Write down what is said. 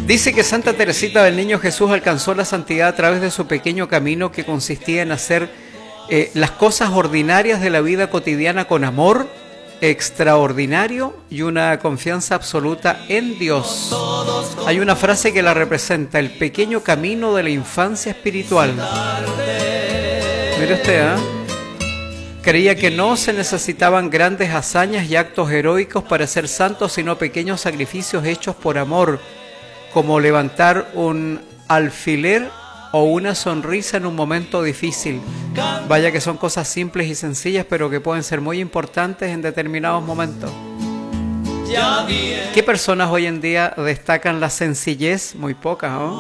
Dice que Santa Teresita del Niño Jesús alcanzó la santidad a través de su pequeño camino que consistía en hacer las cosas ordinarias de la vida cotidiana con amor extraordinario y una confianza absoluta en Dios. Hay una frase que la representa: el pequeño camino de la infancia espiritual. Mire usted, creía que no se necesitaban grandes hazañas y actos heroicos para ser santos, sino pequeños sacrificios hechos por amor, como levantar un alfiler o una sonrisa en un momento difícil. Vaya que son cosas simples y sencillas, pero que pueden ser muy importantes en determinados momentos. ¿Qué personas hoy en día destacan la sencillez? Muy pocas, ¿no?